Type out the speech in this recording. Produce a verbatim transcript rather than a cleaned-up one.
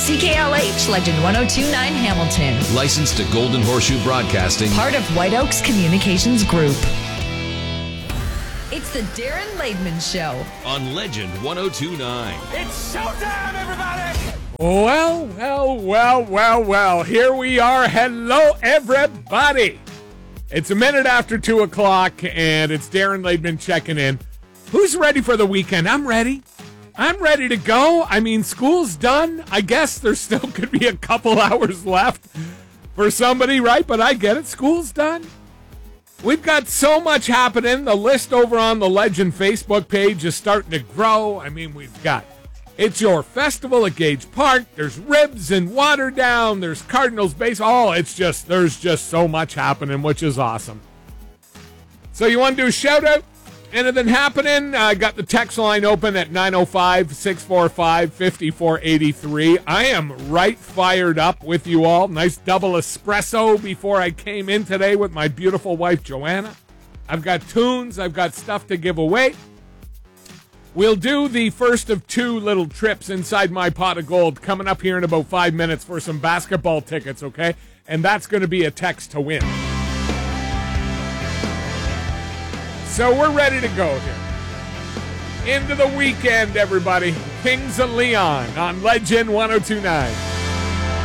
C K L H Legend one oh two point nine Hamilton. Licensed to Golden Horseshoe Broadcasting. Part of White Oaks Communications Group. It's the Darren Laidman Show. On Legend one oh two point nine. It's showtime, everybody! Well, well, well, well, well. Here we are. Hello, everybody. It's a minute after two o'clock, and it's Darren Laidman checking in. Who's ready for the weekend? I'm ready. I'm ready to go. I mean, school's done. I guess there still could be a couple hours left for somebody, right? But I get it. School's done. We've got so much happening. The list over on the Legend Facebook page is starting to grow. I mean, we've got It's Your Festival at Gage Park. There's Ribs in Waterdown. There's Cardinals baseball. Oh, it's just, there's just so much happening, which is awesome. So you want to do a shout out? Anything happening? I uh, got the text line open at nine oh five, six four five, five four eight three. I am right fired up with you all. Nice double espresso before I came in today with my beautiful wife, Joanna. I've got tunes. I've got stuff to give away. We'll do the first of two little trips inside my pot of gold coming up here in about five minutes for some basketball tickets, okay? And that's going to be a text to win. So we're ready to go here. Into the weekend, everybody. Kings of Leon on Legend one oh two point nine.